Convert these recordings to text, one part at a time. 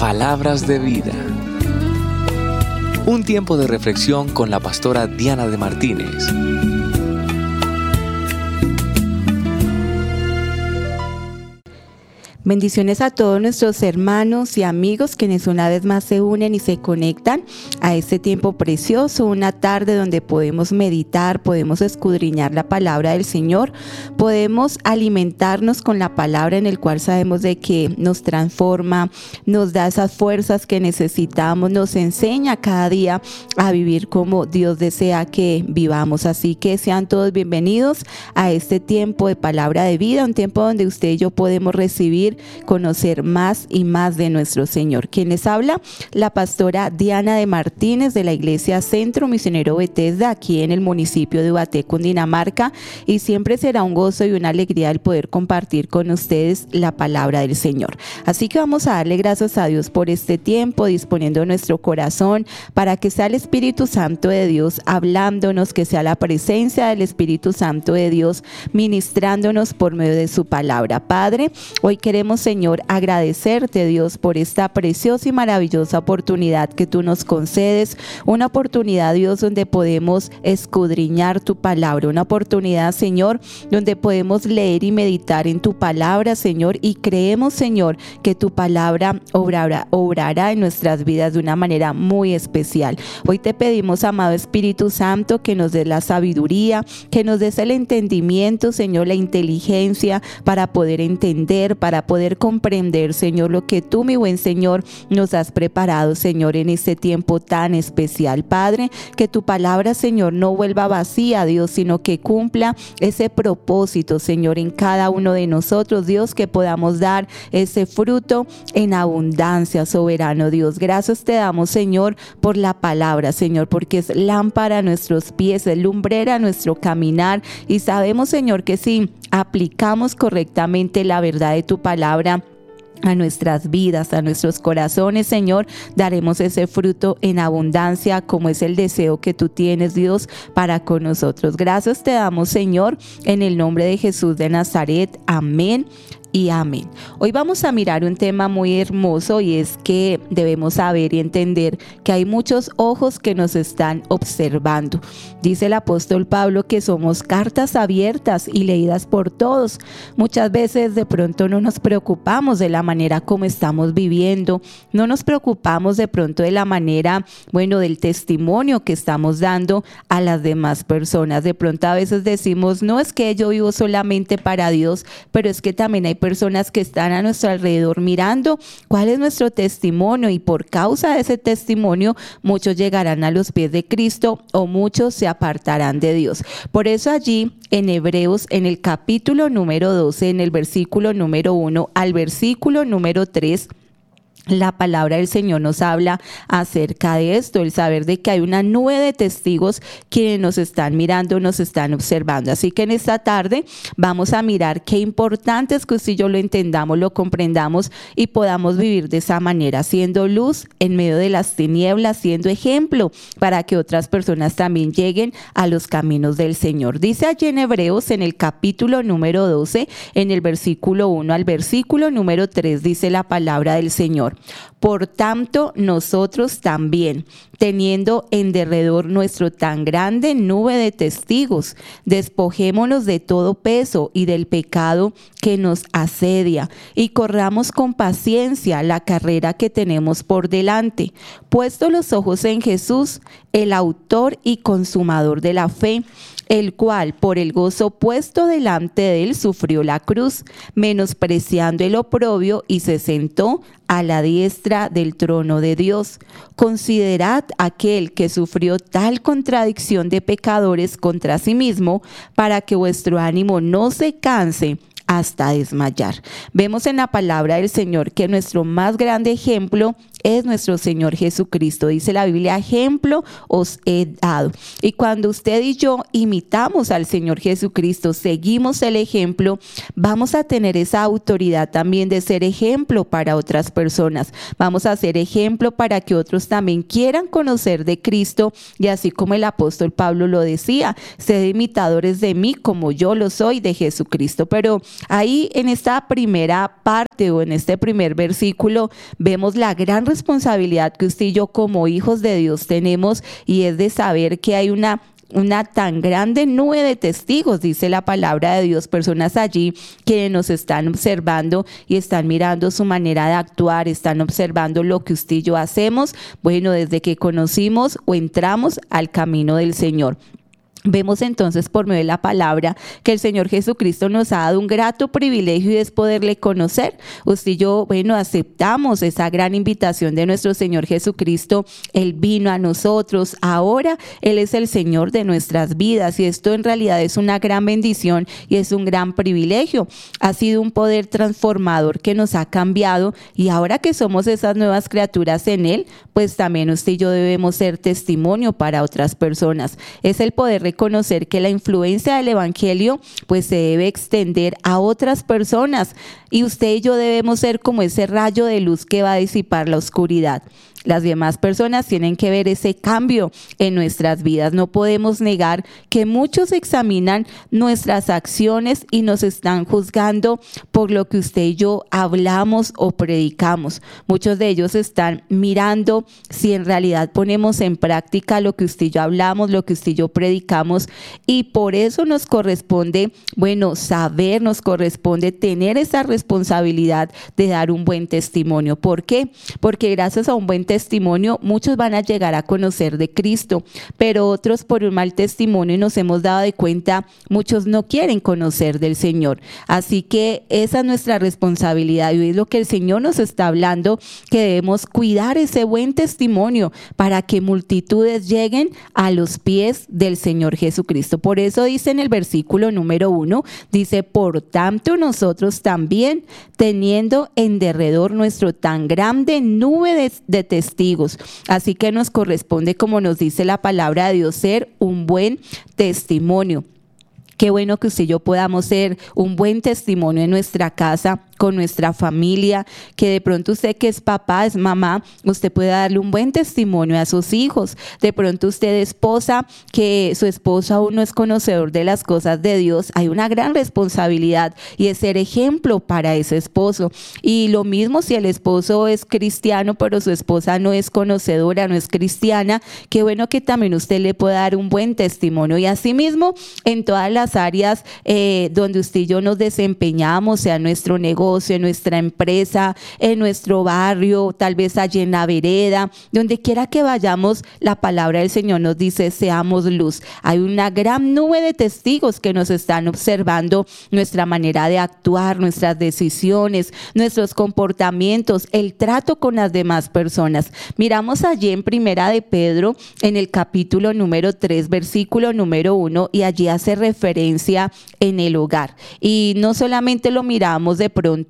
Palabras de vida. Un tiempo de reflexión con la pastora Diana de Martínez. Bendiciones a todos nuestros hermanos y amigos quienes una vez más se unen y se conectan a este tiempo precioso, una tarde donde podemos meditar, podemos escudriñar la palabra del Señor, podemos alimentarnos con la palabra en el cual sabemos de que nos transforma, nos da esas fuerzas que necesitamos, nos enseña cada día a vivir como Dios desea que vivamos. Así que sean todos bienvenidos a este tiempo de palabra de vida, un tiempo donde usted y yo podemos recibir, conocer más y más de nuestro Señor. Quien les habla, la pastora Diana de Martínez de la Iglesia Centro Misionero Bethesda, aquí en el municipio de Ubaté, Cundinamarca, y siempre será un gozo y una alegría el poder compartir con ustedes la palabra del Señor. Así que vamos a darle gracias a Dios por este tiempo, disponiendo nuestro corazón para que sea el Espíritu Santo de Dios hablándonos, que sea la presencia del Espíritu Santo de Dios ministrándonos por medio de su palabra. Padre, hoy queremos, Señor, agradecerte, Dios, por esta preciosa y maravillosa oportunidad que tú nos concedes, una oportunidad, Dios, donde podemos escudriñar tu palabra, una oportunidad, Señor, donde podemos leer y meditar en tu palabra, Señor, y creemos, Señor, que tu palabra obrará en nuestras vidas de una manera muy especial. Hoy te pedimos, amado Espíritu Santo, que nos des la sabiduría, que nos des el entendimiento, Señor, la inteligencia para poder entender, para poder comprender, Señor, lo que tú, mi buen Señor, nos has preparado, Señor, en este tiempo tan especial. Padre, que tu palabra, Señor, no vuelva vacía, Dios, sino que cumpla ese propósito, Señor, en cada uno de nosotros, Dios, que podamos dar ese fruto en abundancia, soberano Dios. Gracias te damos, Señor, por la palabra, Señor, porque es lámpara a nuestros pies, es lumbrera a nuestro caminar, y sabemos, Señor, que si aplicamos correctamente la verdad de tu palabra a nuestras vidas, a nuestros corazones, Señor, daremos ese fruto en abundancia, como es el deseo que tú tienes, Dios, para con nosotros. Gracias te damos, Señor, en el nombre de Jesús de Nazaret. Amén y amén. Hoy vamos a mirar un tema muy hermoso, y es que debemos saber y entender que hay muchos ojos que nos están observando. Dice el apóstol Pablo que somos cartas abiertas y leídas por todos. Muchas veces de pronto no nos preocupamos de la manera como estamos viviendo, no nos preocupamos de pronto de la manera, del testimonio que estamos dando a las demás personas. De pronto a veces decimos, no es que yo vivo solamente para Dios, pero es que también hay personas que están a nuestro alrededor mirando cuál es nuestro testimonio, y por causa de ese testimonio muchos llegarán a los pies de Cristo o muchos se apartarán de Dios. Por eso allí en Hebreos, en el capítulo número 12, en el versículo número 1 al versículo número 3, la palabra del Señor nos habla acerca de esto, el saber de que hay una nube de testigos quienes nos están mirando, nos están observando. Así que en esta tarde vamos a mirar qué importante es que usted y yo lo entendamos, lo comprendamos y podamos vivir de esa manera, siendo luz en medio de las tinieblas, siendo ejemplo para que otras personas también lleguen a los caminos del Señor. Dice allí en Hebreos, en el capítulo número 12, en el versículo 1 al versículo número 3, dice la palabra del Señor: por tanto, nosotros también, teniendo en derredor nuestro tan grande nube de testigos, despojémonos de todo peso y del pecado que nos asedia, y corramos con paciencia la carrera que tenemos por delante, puesto los ojos en Jesús, el autor y consumador de la fe, el cual por el gozo puesto delante de él sufrió la cruz, menospreciando el oprobio, y se sentó a la diestra del trono de Dios. Considerad aquel que sufrió tal contradicción de pecadores contra sí mismo, para que vuestro ánimo no se canse hasta desmayar. Vemos en la palabra del Señor que nuestro más grande ejemplo es nuestro Señor Jesucristo. Dice la Biblia: ejemplo os he dado. Y cuando usted y yo imitamos al Señor Jesucristo, seguimos el ejemplo, vamos a tener esa autoridad también de ser ejemplo para otras personas. Vamos a ser ejemplo para que otros también quieran conocer de Cristo, y así como el apóstol Pablo lo decía: sed imitadores de mí como yo lo soy de Jesucristo. Pero Ahí en esta primera parte o en este primer versículo vemos la gran responsabilidad que usted y yo como hijos de Dios tenemos, y es de saber que hay una tan grande nube de testigos, dice la palabra de Dios, personas allí que nos están observando y están mirando su manera de actuar, están observando lo que usted y yo hacemos, bueno, desde que conocimos o entramos al camino del Señor. Vemos entonces por medio de la palabra que el Señor Jesucristo nos ha dado un grato privilegio, y es poderle conocer. Usted y yo, bueno, aceptamos esa gran invitación de nuestro Señor Jesucristo. Él vino a nosotros, ahora Él es el Señor de nuestras vidas, y esto en realidad es una gran bendición y es un gran privilegio. Ha sido un poder transformador que nos ha cambiado, y ahora que somos esas nuevas criaturas en Él, pues también usted y yo debemos ser testimonio para otras personas. Es el poder reconocer que la influencia del evangelio pues se debe extender a otras personas, y usted y yo debemos ser como ese rayo de luz que va a disipar la oscuridad. Las demás personas tienen que ver ese cambio en nuestras vidas. No podemos negar que muchos examinan nuestras acciones y nos están juzgando por lo que usted y yo hablamos o predicamos. Muchos de ellos están mirando si en realidad ponemos en práctica lo que usted y yo hablamos, lo que usted y yo predicamos, y por eso nos corresponde, bueno, saber, nos corresponde tener esa responsabilidad de dar un buen testimonio. ¿Por qué? Porque gracias a un buen testimonio muchos van a llegar a conocer de Cristo, pero otros por un mal testimonio, y nos hemos dado de cuenta, muchos no quieren conocer del Señor. Así que esa es nuestra responsabilidad, y es lo que el Señor nos está hablando, que debemos cuidar ese buen testimonio para que multitudes lleguen a los pies del Señor Jesucristo. Por eso dice en el versículo número 1, dice: por tanto nosotros también, teniendo en derredor nuestro tan grande nube de testigos. Así que nos corresponde, como nos dice la palabra de Dios, ser un buen testimonio. Qué bueno que usted y yo podamos ser un buen testimonio en nuestra casa, con nuestra familia, que de pronto usted que es papá, es mamá, usted puede darle un buen testimonio a sus hijos. De pronto usted esposa, que su esposo aún no es conocedor de las cosas de Dios, hay una gran responsabilidad, y es ser ejemplo para ese esposo. Y lo mismo si el esposo es cristiano, pero su esposa no es conocedora, no es cristiana, qué bueno que también usted le pueda dar un buen testimonio. Y asimismo, en todas las áreas donde usted y yo nos desempeñamos, sea nuestro negocio, en nuestra empresa, en nuestro barrio, tal vez allí en la vereda, donde quiera que vayamos, la palabra del Señor nos dice: seamos luz. Hay una gran nube de testigos que nos están observando nuestra manera de actuar, nuestras decisiones, nuestros comportamientos, el trato con las demás personas. Miramos allí en Primera de Pedro, en el capítulo número 3, versículo número 1, y allí hace referencia en el hogar. Y no solamente lo miramos de pronto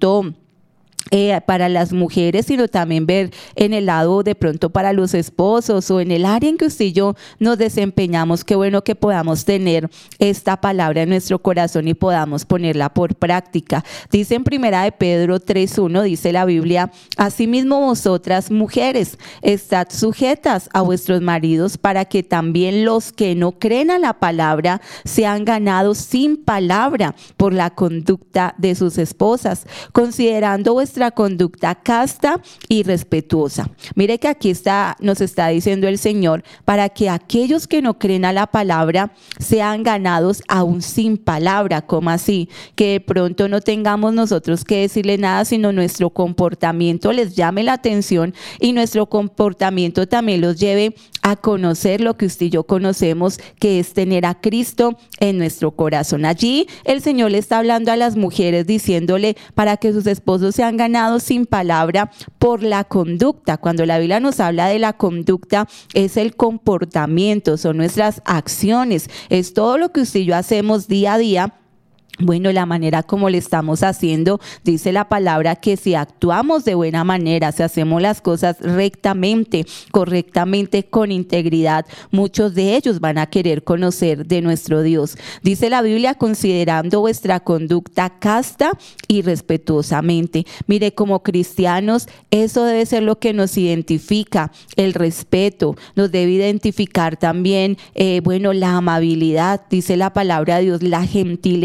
para las mujeres, sino también ver en el lado de pronto para los esposos, o en el área en que usted y yo nos desempeñamos. Qué bueno que podamos tener esta palabra en nuestro corazón y podamos ponerla por práctica. Dice en Primera de Pedro 3:1, dice la Biblia: asimismo vosotras mujeres, estad sujetas a vuestros maridos, para que también los que no creen a la palabra sean ganados sin palabra por la conducta de sus esposas, considerando vuestra conducta casta y respetuosa. Mire que aquí nos está diciendo el Señor, para que aquellos que no creen a la palabra sean ganados aún sin palabra. ¿Cómo así? Que de pronto no tengamos nosotros que decirle nada, sino nuestro comportamiento les llame la atención, y nuestro comportamiento también los lleve a conocer lo que usted y yo conocemos, que es tener a Cristo en nuestro corazón. Allí el Señor le está hablando a las mujeres, diciéndole para que sus esposos sean ganados sin palabra por la conducta. Cuando la Biblia nos habla de la conducta, es el comportamiento, son nuestras acciones, es todo lo que usted y yo hacemos día a día. Bueno, la manera como le estamos haciendo, dice la palabra que si actuamos de buena manera, si hacemos las cosas rectamente, correctamente, con integridad, muchos de ellos van a querer conocer de nuestro Dios. Dice la Biblia: considerando vuestra conducta casta y respetuosamente. Mire, como cristianos, eso debe ser lo que nos identifica, el respeto. Nos debe identificar también, la amabilidad. Dice la palabra de Dios: la gentileza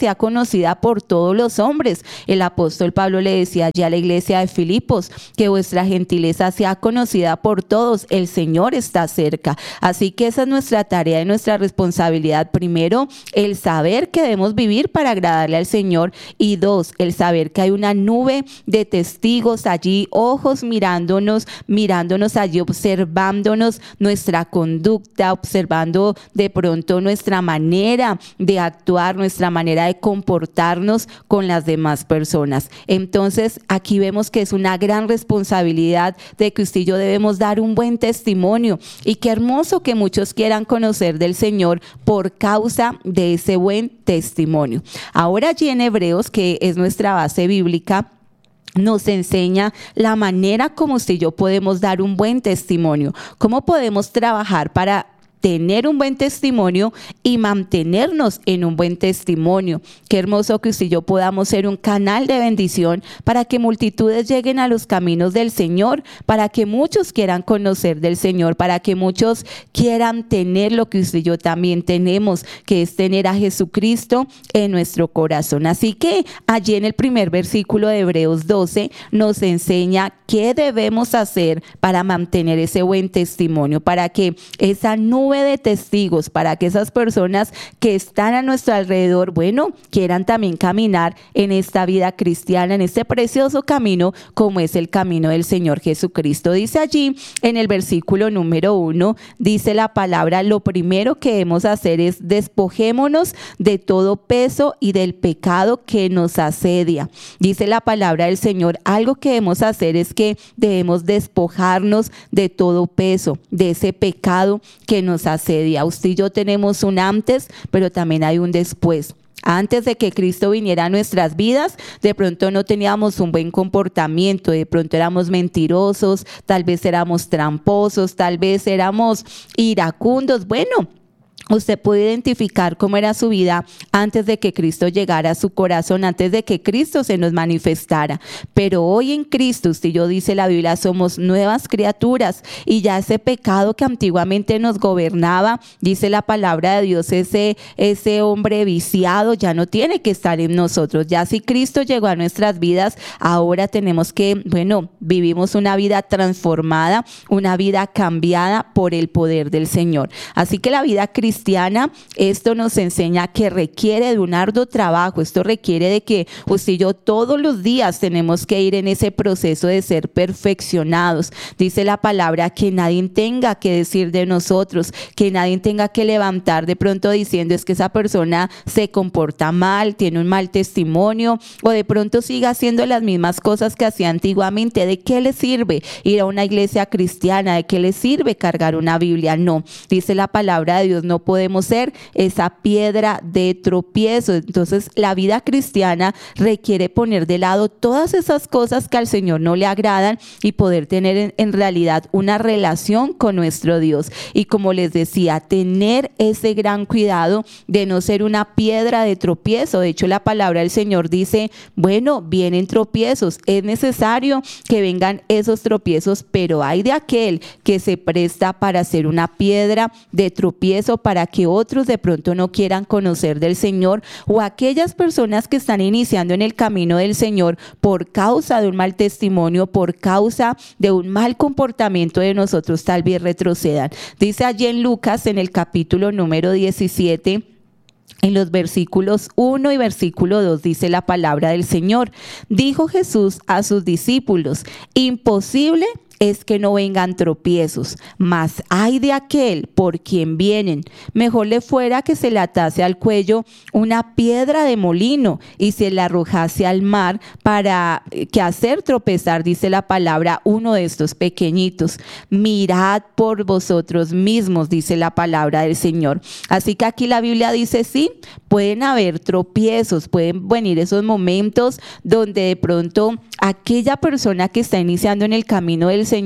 sea conocida por todos los hombres. El apóstol Pablo le decía ya a la iglesia de Filipos que vuestra gentileza sea conocida por todos. El Señor está cerca. Así que esa es nuestra tarea y nuestra responsabilidad. Primero, el saber que debemos vivir para agradarle al Señor. Y dos, el saber que hay una nube de testigos allí, ojos mirándonos allí, observándonos nuestra conducta, observando de pronto nuestra manera de actuar, nuestra manera de comportarnos con las demás personas. Entonces, aquí vemos que es una gran responsabilidad de que usted y yo debemos dar un buen testimonio, y qué hermoso que muchos quieran conocer del Señor por causa de ese buen testimonio. Ahora allí en Hebreos, que es nuestra base bíblica, nos enseña la manera como usted y yo podemos dar un buen testimonio, cómo podemos trabajar para tener un buen testimonio y mantenernos en un buen testimonio. Qué hermoso que usted y yo podamos ser un canal de bendición para que multitudes lleguen a los caminos del Señor, para que muchos quieran conocer del Señor, para que muchos quieran tener lo que usted y yo también tenemos, que es tener a Jesucristo en nuestro corazón. Así que allí en el primer versículo de Hebreos 12 nos enseña qué debemos hacer para mantener ese buen testimonio, para que esa nube de testigos, para que esas personas que están a nuestro alrededor, quieran también caminar en esta vida cristiana, en este precioso camino como es el camino del Señor Jesucristo. Dice allí en el versículo número 1, dice la palabra: lo primero que debemos hacer es despojémonos de todo peso y del pecado que nos asedia. Dice la palabra del Señor, algo que debemos hacer es que debemos despojarnos de todo peso, de ese pecado que nos asedia. Usted y yo tenemos un antes, pero también hay un después. Antes de que Cristo viniera a nuestras vidas, de pronto no teníamos un buen comportamiento, de pronto éramos mentirosos, tal vez éramos tramposos, tal vez éramos iracundos. Usted puede identificar cómo era su vida antes de que Cristo llegara a su corazón, antes de que Cristo se nos manifestara. Pero hoy en Cristo, usted y yo, dice la Biblia, somos nuevas criaturas, y ya ese pecado que antiguamente nos gobernaba, dice la palabra de Dios, ese hombre viciado ya no tiene que estar en nosotros. Ya si Cristo llegó a nuestras vidas, ahora tenemos que, vivimos una vida transformada, una vida cambiada por el poder del Señor. Así que la vida cristiana, esto nos enseña que requiere de un arduo trabajo. Esto requiere de que usted y yo todos los días tenemos que ir en ese proceso de ser perfeccionados. Dice la palabra que nadie tenga que decir de nosotros, que nadie tenga que levantar de pronto diciendo es que esa persona se comporta mal, tiene un mal testimonio, o de pronto siga haciendo las mismas cosas que hacía antiguamente. ¿De qué le sirve ir a una iglesia cristiana? ¿De qué le sirve cargar una Biblia? No, dice la palabra de Dios, no podemos ser esa piedra de tropiezo. Entonces la vida cristiana requiere poner de lado todas esas cosas que al Señor no le agradan y poder tener en realidad una relación con nuestro Dios. Y como les decía, tener ese gran cuidado de no ser una piedra de tropiezo. De hecho, la palabra del Señor dice, vienen tropiezos, es necesario que vengan esos tropiezos, pero hay de aquel que se presta para ser una piedra de tropiezo, para que otros de pronto no quieran conocer del Señor, o aquellas personas que están iniciando en el camino del Señor por causa de un mal testimonio, por causa de un mal comportamiento de nosotros, tal vez retrocedan. Dice allí en Lucas, en el capítulo número 17, en los versículos 1 y versículo 2, dice la palabra del Señor: dijo Jesús a sus discípulos, imposible es que no vengan tropiezos, mas ay de aquel por quien vienen. Mejor le fuera que se le atase al cuello una piedra de molino y se la arrojase al mar, para que hacer tropezar, dice la palabra, uno de estos pequeñitos. Mirad por vosotros mismos, dice la palabra del Señor. Así que aquí la Biblia dice, sí, pueden haber tropiezos, pueden venir esos momentos donde de pronto aquella persona que está iniciando en el camino del Señor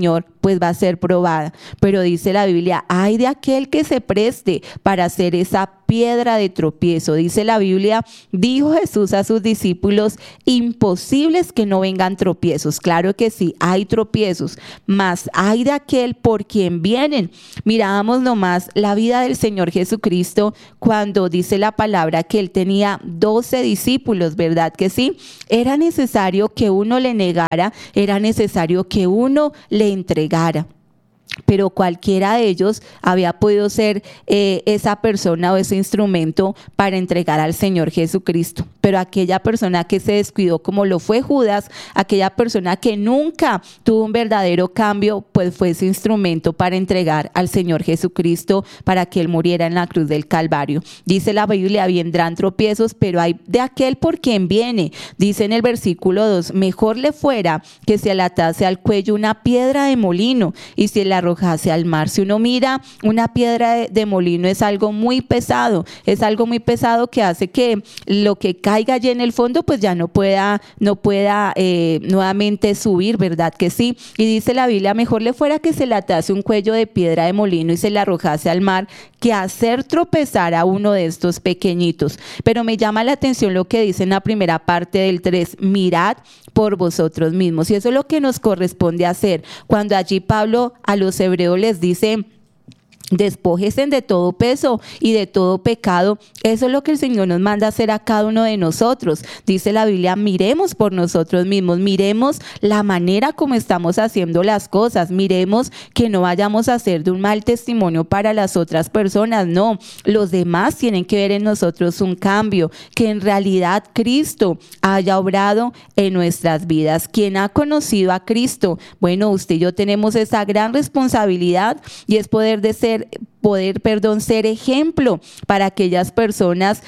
pues va a ser probada. Pero dice la Biblia, ay de aquel que se preste para hacer esa piedra de tropiezo. Dice la Biblia, dijo Jesús a sus discípulos, imposible es que no vengan tropiezos. Claro que sí, hay tropiezos, mas hay de aquel por quien vienen. Mirábamos nomás la vida del Señor Jesucristo cuando dice la palabra que él tenía 12 discípulos, ¿verdad que sí? Era necesario que uno le negara, era necesario que uno le entregara. Pero cualquiera de ellos había podido ser esa persona o ese instrumento para entregar al Señor Jesucristo. Pero aquella persona que se descuidó, como lo fue Judas, aquella persona que nunca tuvo un verdadero cambio, pues fue ese instrumento para entregar al Señor Jesucristo para que Él muriera en la cruz del Calvario. Dice la Biblia, vendrán tropiezos, pero hay de aquel por quien viene. Dice en el versículo 2, mejor le fuera que se le atase al cuello una piedra de molino y se la arrojase al mar. Si uno mira, una piedra de molino es algo muy pesado, que hace que lo que caiga allí en el fondo pues ya no pueda nuevamente subir, ¿verdad que sí? Y dice la Biblia, mejor le fuera que se le atase un cuello de piedra de molino y se le arrojase al mar que hacer tropezar a uno de estos pequeñitos. Pero me llama la atención lo que dice en la primera parte del 3, mirad por vosotros mismos. Y eso es lo que nos corresponde hacer. Cuando allí Pablo a los hebreos les dice, despójense de todo peso y de todo pecado. Eso es lo que el Señor nos manda a hacer a cada uno de nosotros. Dice la Biblia, miremos por nosotros mismos, miremos la manera como estamos haciendo las cosas, miremos que no vayamos a hacer de un mal testimonio para las otras personas. No, los demás tienen que ver en nosotros un cambio, que en realidad Cristo haya obrado en nuestras vidas. ¿Quién ha conocido a Cristo? Bueno, usted y yo tenemos esa gran responsabilidad y es poder ser ejemplo para aquellas personas,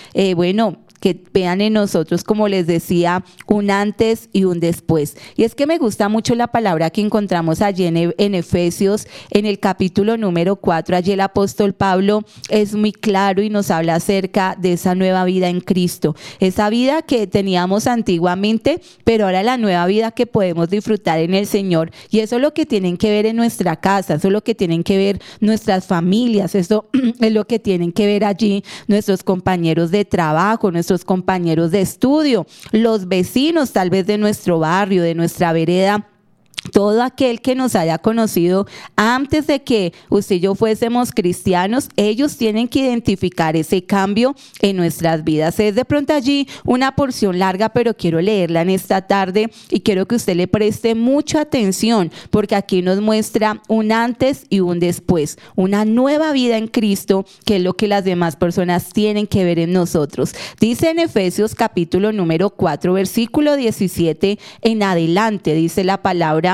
que vean en nosotros, como les decía, un antes y un después. Y es que me gusta mucho la palabra que encontramos allí en Efesios, en el capítulo número 4. Allí el apóstol Pablo es muy claro y nos habla acerca de esa nueva vida en Cristo. Esa vida que teníamos antiguamente, pero ahora la nueva vida que podemos disfrutar en el Señor. Y eso es lo que tienen que ver en nuestra casa, eso es lo que tienen que ver nuestras familias, eso es lo que tienen que ver allí nuestros compañeros de trabajo, nuestros compañeros de estudio, los vecinos tal vez de nuestro barrio, de nuestra vereda. Todo aquel que nos haya conocido antes de que usted y yo fuésemos cristianos, ellos tienen que identificar ese cambio en nuestras vidas. Es de pronto allí una porción larga, pero quiero leerla en esta tarde y quiero que usted le preste mucha atención, porque aquí nos muestra un antes y un después, una nueva vida en Cristo, que es lo que las demás personas tienen que ver en nosotros. Dice en Efesios capítulo número 4, versículo 17 en adelante, dice la palabra: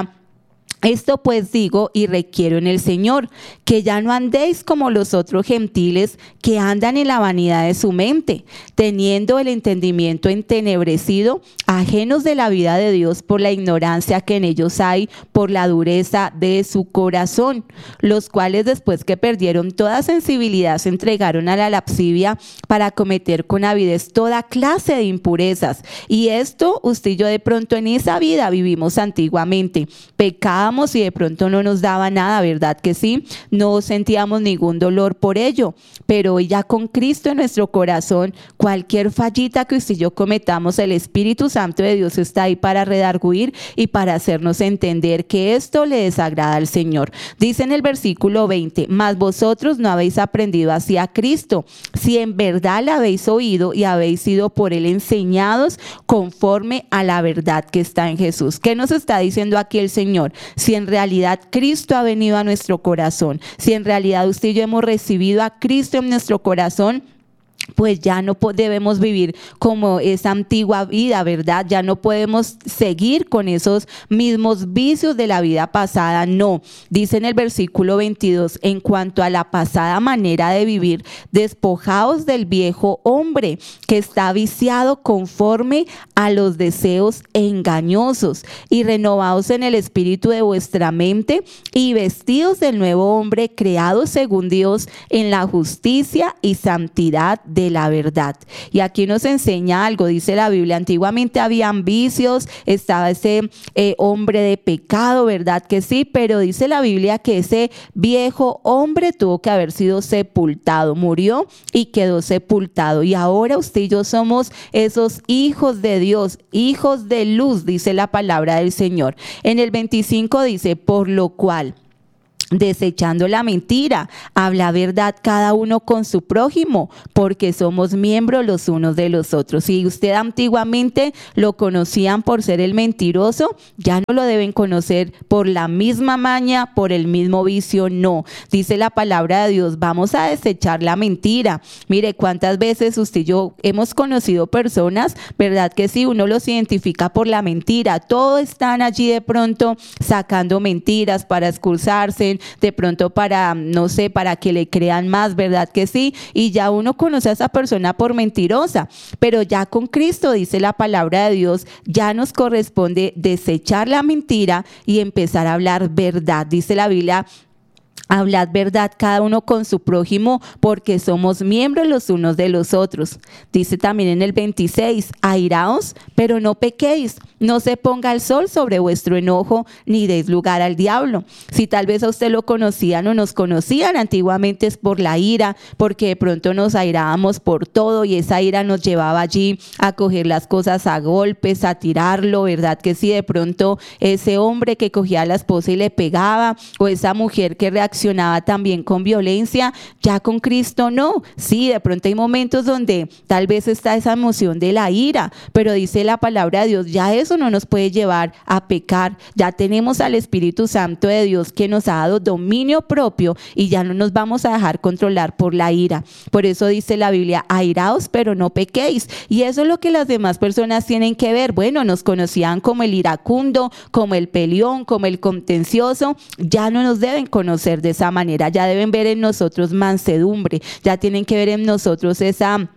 esto pues digo y requiero en el Señor, que ya no andéis como los otros gentiles que andan en la vanidad de su mente, teniendo el entendimiento entenebrecido, ajenos de la vida de Dios por la ignorancia que en ellos hay, por la dureza de su corazón, los cuales después que perdieron toda sensibilidad se entregaron a la lascivia para cometer con avidez toda clase de impurezas. Y esto usted y yo de pronto en esa vida vivimos antiguamente, pecábamos y de pronto no nos daba nada, ¿verdad que sí? No sentíamos ningún dolor por ello, pero hoy ya con Cristo en nuestro corazón, cualquier fallita que usted y yo cometamos, el Espíritu Santo de Dios está ahí para redarguir y para hacernos entender que esto le desagrada al Señor. Dice en el versículo 20, mas vosotros no habéis aprendido así a Cristo, si en verdad la habéis oído y habéis sido por él enseñados conforme a la verdad que está en Jesús. ¿Qué nos está diciendo aquí el Señor? Si en realidad Cristo ha venido a nuestro corazón, si en realidad usted y yo hemos recibido a Cristo en nuestro corazón, pues ya no debemos vivir como esa antigua vida, ¿verdad? Ya no podemos seguir con esos mismos vicios de la vida pasada, no. Dice en el versículo 22, en cuanto a la pasada manera de vivir, despojaos del viejo hombre que está viciado conforme a los deseos engañosos y renovaos en el espíritu de vuestra mente y vestidos del nuevo hombre creado según Dios en la justicia y santidad de la verdad. Y aquí nos enseña algo, dice la Biblia, antiguamente habían vicios, estaba ese hombre de pecado, ¿verdad que sí? Pero dice la Biblia que ese viejo hombre tuvo que haber sido sepultado, murió y quedó sepultado. Y ahora usted y yo somos esos hijos de Dios, hijos de luz, dice la palabra del Señor. En el 25 dice, por lo cual, desechando la mentira, habla verdad cada uno con su prójimo, porque somos miembros los unos de los otros. Si usted antiguamente lo conocían por ser el mentiroso, ya no lo deben conocer por la misma maña, por el mismo vicio, no. Dice la palabra de Dios, vamos a desechar la mentira. Mire, cuántas veces usted y yo hemos conocido personas, ¿verdad que sí? Uno los identifica por la mentira, todos están allí de pronto sacando mentiras para excusarse, de pronto para, no sé, para que le crean más, ¿verdad que sí? Y ya uno conoce a esa persona por mentirosa, pero ya con Cristo, dice la palabra de Dios, ya nos corresponde desechar la mentira y empezar a hablar verdad. Dice la Biblia, hablad verdad cada uno con su prójimo, porque somos miembros los unos de los otros. Dice también en el 26, airaos, pero no pequéis, no se ponga el sol sobre vuestro enojo, ni deis lugar al diablo. Si tal vez a usted lo conocían o nos conocían antiguamente, es por la ira, porque de pronto nos airábamos por todo y esa ira nos llevaba allí a coger las cosas a golpes, a tirarlo, ¿verdad que sí? De pronto ese hombre que cogía a la esposa y le pegaba, o esa mujer que reaccionaba también con violencia, ya con Cristo no. Sí, de pronto hay momentos donde tal vez está esa emoción de la ira, pero dice la palabra de Dios, ya eso no nos puede llevar a pecar. Ya tenemos al Espíritu Santo de Dios que nos ha dado dominio propio y ya no nos vamos a dejar controlar por la ira. Por eso dice la Biblia, airaos pero no pequéis. Y eso es lo que las demás personas tienen que ver. Bueno, nos conocían como el iracundo, como el peleón, como el contencioso. Ya no nos deben conocer de esa manera. Ya deben ver en nosotros mansedumbre. Ya tienen que ver en nosotros esa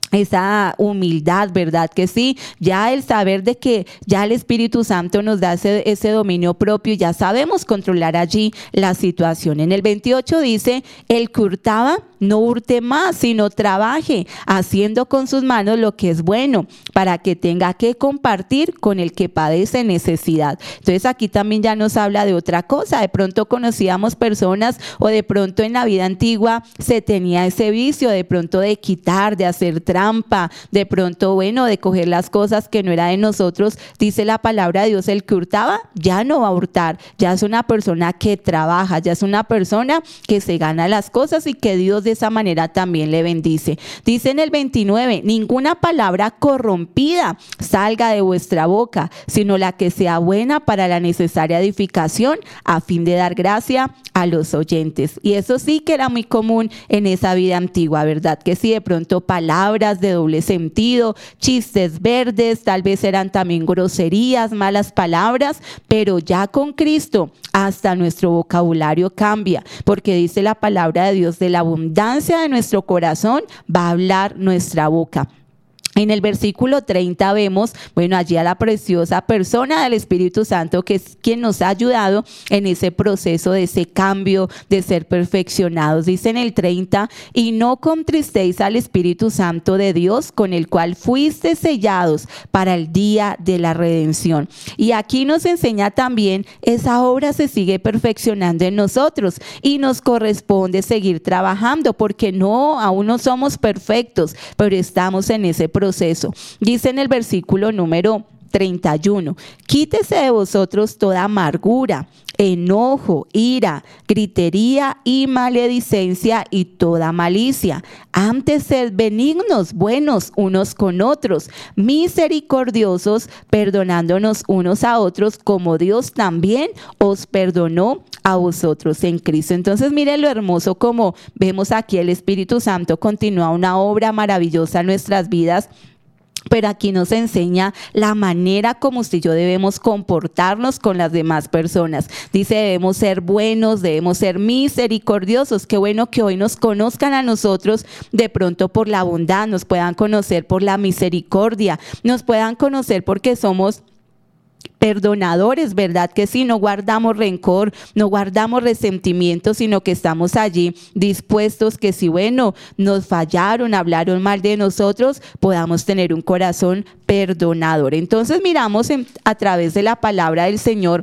humildad, ¿verdad que sí? Ya el saber de que ya el Espíritu Santo nos da ese dominio propio, ya sabemos controlar allí la situación. En el 28 dice, el que hurtaba, no hurte más, sino trabaje, haciendo con sus manos lo que es bueno, para que tenga que compartir con el que padece necesidad. Entonces aquí también ya nos habla de otra cosa. De pronto conocíamos personas, o de pronto en la vida antigua se tenía ese vicio, de pronto de quitar, de hacer trampa, de pronto, bueno, de coger las cosas que no era de nosotros. Dice la palabra de Dios, el que hurtaba ya no va a hurtar, ya es una persona que trabaja, ya es una persona que se gana las cosas y que Dios de esa manera también le bendice. Dice en el 29, ninguna palabra corrompida salga de vuestra boca, sino la que sea buena para la necesaria edificación, a fin de dar gracia a los oyentes. Y eso sí que era muy común en esa vida antigua, ¿verdad? Que sí, de pronto palabras de doble sentido, chistes verdes, tal vez eran también groserías, malas palabras, pero ya con Cristo hasta nuestro vocabulario cambia, porque dice la palabra de Dios, de la abundancia de nuestro corazón va a hablar nuestra boca. En el versículo 30 vemos, bueno, allí a la preciosa persona del Espíritu Santo, que es quien nos ha ayudado en ese proceso de ese cambio, de ser perfeccionados. Dice en el 30, y no contristéis al Espíritu Santo de Dios, con el cual fuiste sellados para el día de la redención. Y aquí nos enseña también, esa obra se sigue perfeccionando en nosotros y nos corresponde seguir trabajando, porque no, aún no somos perfectos, pero estamos en ese proceso. Dice en el versículo número 31, quítese de vosotros toda amargura, enojo, ira, gritería y maledicencia y toda malicia. Antes sed benignos, buenos unos con otros, misericordiosos, perdonándonos unos a otros, como Dios también os perdonó a vosotros en Cristo. Entonces miren lo hermoso como vemos aquí el Espíritu Santo continúa una obra maravillosa en nuestras vidas. Pero aquí nos enseña la manera como usted y yo debemos comportarnos con las demás personas. Dice, debemos ser buenos, debemos ser misericordiosos. Qué bueno que hoy nos conozcan a nosotros de pronto por la bondad, nos puedan conocer por la misericordia, nos puedan conocer porque somos perdonadores, ¿verdad? Que si no guardamos rencor, no guardamos resentimiento, sino que estamos allí dispuestos que si, bueno, nos fallaron, hablaron mal de nosotros, podamos tener un corazón perdonador. Entonces miramos a través de la palabra del Señor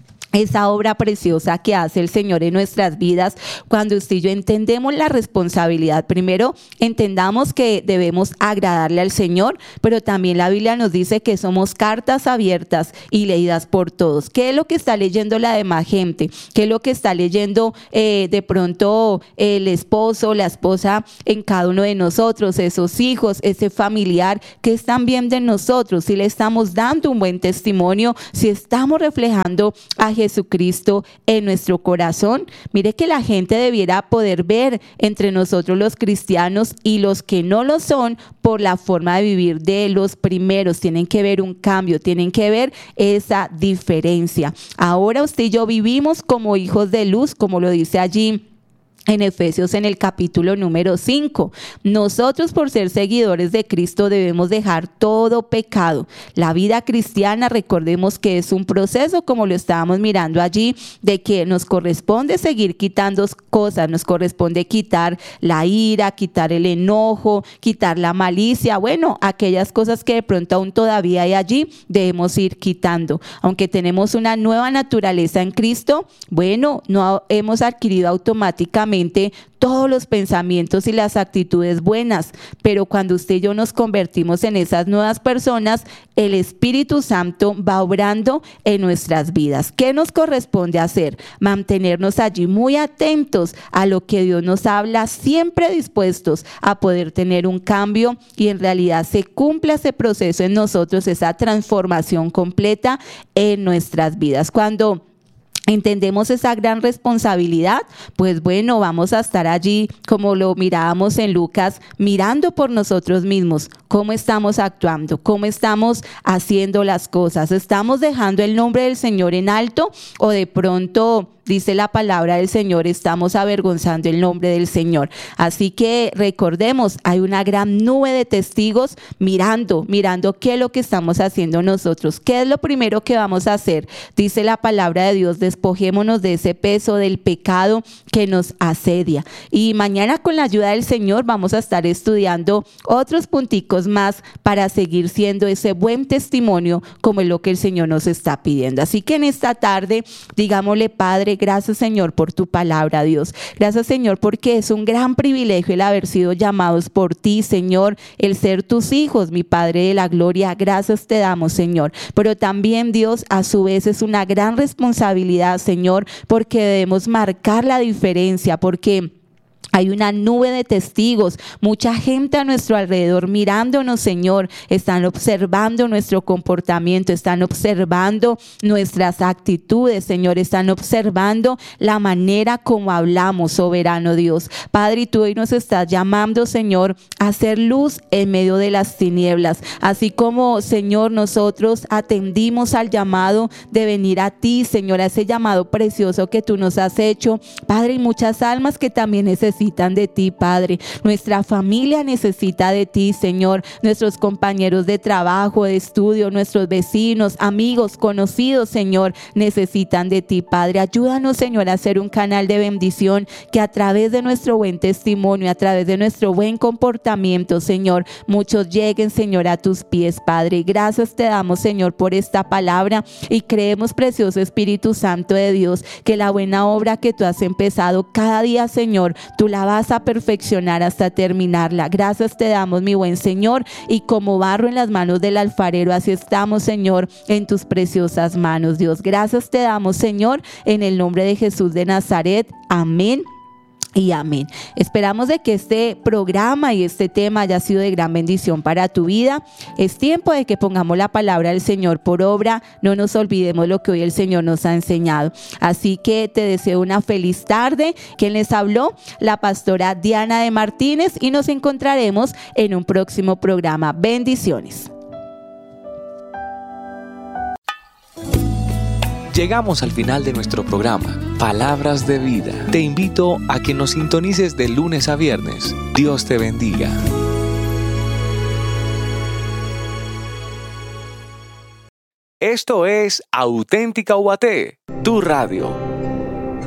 esa obra preciosa que hace el Señor en nuestras vidas cuando usted y yo entendemos la responsabilidad. Primero, entendamos que debemos agradarle al Señor, pero también la Biblia nos dice que somos cartas abiertas y leídas por todos. ¿Qué es lo que está leyendo la demás gente? ¿Qué es lo que está leyendo de pronto el esposo, la esposa en cada uno de nosotros, esos hijos, ese familiar? ¿Qué están viendo en nosotros? Si le estamos dando un buen testimonio, si estamos reflejando a Jesucristo en nuestro corazón. Mire que la gente debiera poder ver entre nosotros los cristianos y los que no lo son por la forma de vivir de los primeros. Tienen que ver un cambio, tienen que ver esa diferencia. Ahora usted y yo vivimos como hijos de luz, como lo dice allí en Efesios en el capítulo número 5. Nosotros, por ser seguidores de Cristo, debemos dejar todo pecado. La vida cristiana, recordemos que es un proceso, como lo estábamos mirando allí, de que nos corresponde seguir quitando cosas, nos corresponde quitar la ira, quitar el enojo, quitar la malicia, bueno, aquellas cosas que de pronto aún todavía hay allí, debemos ir quitando. Aunque tenemos una nueva naturaleza en Cristo, bueno, no hemos adquirido automáticamente todos los pensamientos y las actitudes buenas, pero cuando usted y yo nos convertimos en esas nuevas personas, el Espíritu Santo va obrando en nuestras vidas. ¿Qué nos corresponde hacer? Mantenernos allí muy atentos a lo que Dios nos habla, siempre dispuestos a poder tener un cambio y en realidad se cumpla ese proceso en nosotros, esa transformación completa en nuestras vidas. Cuando entendemos esa gran responsabilidad, pues bueno, vamos a estar allí, como lo mirábamos en Lucas, mirando por nosotros mismos, cómo estamos actuando, cómo estamos haciendo las cosas. ¿Estamos dejando el nombre del Señor en alto o de pronto, dice la palabra del Señor, estamos avergonzando el nombre del Señor? Así que recordemos, hay una gran nube de testigos mirando qué es lo que estamos haciendo nosotros. ¿Qué es lo primero que vamos a hacer? Dice la palabra de Dios, despojémonos de ese peso del pecado que nos asedia. Y mañana, con la ayuda del Señor, vamos a estar estudiando otros punticos más para seguir siendo ese buen testimonio como es lo que el Señor nos está pidiendo. Así que en esta tarde, digámosle: Padre, gracias, Señor, por tu palabra, Dios. Gracias, Señor, porque es un gran privilegio el haber sido llamados por ti, Señor, el ser tus hijos, mi Padre de la gloria. Gracias te damos, Señor. Pero también, Dios, a su vez es una gran responsabilidad, Señor, porque debemos marcar la diferencia, porque hay una nube de testigos, mucha gente a nuestro alrededor mirándonos, Señor. Están observando nuestro comportamiento, están observando nuestras actitudes, Señor. Están observando la manera como hablamos, soberano Dios. Padre, y tú hoy nos estás llamando, Señor, a hacer luz en medio de las tinieblas. Así como, Señor, nosotros atendimos al llamado de venir a ti, Señor, a ese llamado precioso que tú nos has hecho. Padre, y muchas almas que también necesitan de ti, Padre. Nuestra familia necesita de ti, Señor. Nuestros compañeros de trabajo, de estudio, nuestros vecinos, amigos, conocidos, Señor, necesitan de ti, Padre. Ayúdanos, Señor, a ser un canal de bendición, que a través de nuestro buen testimonio, a través de nuestro buen comportamiento, Señor, muchos lleguen, Señor, a tus pies, Padre. Gracias te damos, Señor, por esta palabra, y creemos, precioso Espíritu Santo de Dios, que la buena obra que tú has empezado cada día, Señor, tú la vas a perfeccionar hasta terminarla. Gracias te damos, mi buen Señor, y como barro en las manos del alfarero, así estamos, Señor, en tus preciosas manos, Dios. Gracias te damos, Señor, en el nombre de Jesús de Nazaret. Amén y amén. Esperamos de que este programa y este tema haya sido de gran bendición para tu vida. Es tiempo de que pongamos la palabra del Señor por obra. No nos olvidemos lo que hoy el Señor nos ha enseñado. Así que te deseo una feliz tarde. Quien les habló, la pastora Diana de Martínez, y nos encontraremos en un próximo programa. Bendiciones. Llegamos al final de nuestro programa, Palabras de Vida. Te invito a que nos sintonices de lunes a viernes. Dios te bendiga. Esto es Auténtica UAT, tu radio.